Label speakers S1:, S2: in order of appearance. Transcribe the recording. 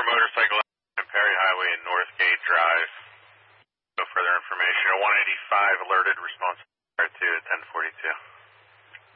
S1: motorcycle on Perry Highway and Northgate Drive. No further information. A 185 alerted response to 1042.